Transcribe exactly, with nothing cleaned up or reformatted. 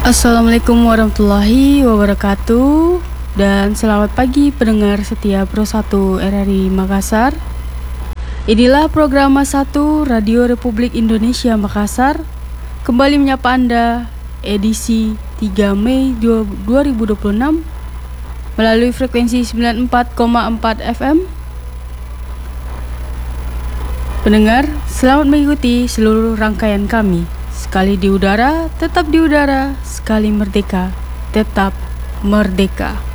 Assalamualaikum warahmatullahi wabarakatuh. Dan selamat pagi pendengar setia Pro satu R R I Makassar. Inilah program satu Radio Republik Indonesia Makassar kembali menyapa Anda edisi tiga Mei dua ribu dua puluh enam melalui frekuensi sembilan puluh empat koma empat F M. Pendengar, selamat mengikuti seluruh rangkaian kami. Sekali di udara, tetap di udara. Sekali merdeka, tetap merdeka.